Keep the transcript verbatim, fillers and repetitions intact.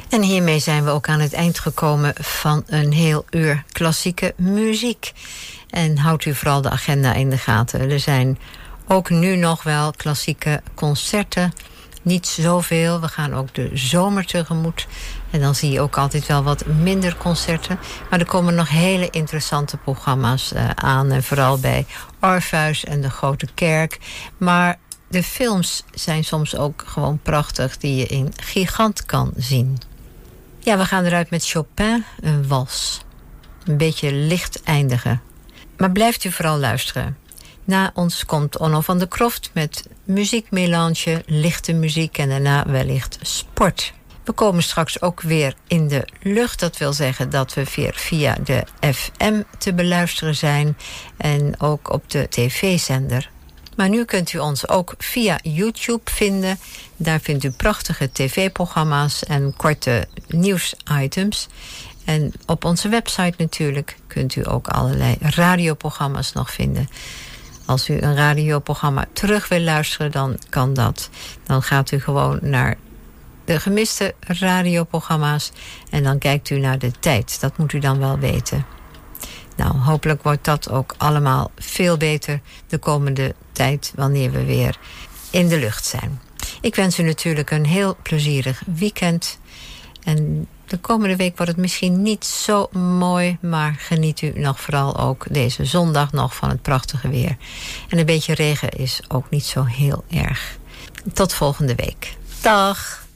En hiermee zijn we ook aan het eind gekomen van een heel uur klassieke muziek. En houdt u vooral de agenda in de gaten. Er zijn ook nu nog wel klassieke concerten. Niet zoveel. We gaan ook de zomer tegemoet. En dan zie je ook altijd wel wat minder concerten. Maar er komen nog hele interessante programma's uh, aan. En vooral bij Orpheus en de Grote Kerk. Maar de films zijn soms ook gewoon prachtig, die je in Gigant kan zien. Ja, we gaan eruit met Chopin, een wals. Een beetje licht eindigen. Maar blijft u vooral luisteren. Na ons komt Onno van der Kroft met muziekmelange, lichte muziek en daarna wellicht sport. We komen straks ook weer in de lucht. Dat wil zeggen dat we weer via de F M te beluisteren zijn en ook op de tv-zender. Maar nu kunt u ons ook via YouTube vinden. Daar vindt u prachtige tv-programma's en korte nieuwsitems. En op onze website natuurlijk kunt u ook allerlei radioprogramma's nog vinden. Als u een radioprogramma terug wil luisteren, dan kan dat. Dan gaat u gewoon naar de gemiste radioprogramma's en dan kijkt u naar de tijd. Dat moet u dan wel weten. Nou, hopelijk wordt dat ook allemaal veel beter de komende tijd, wanneer we weer in de lucht zijn. Ik wens u natuurlijk een heel plezierig weekend. En de komende week wordt het misschien niet zo mooi, maar geniet u nog vooral ook deze zondag nog van het prachtige weer. En een beetje regen is ook niet zo heel erg. Tot volgende week. Dag!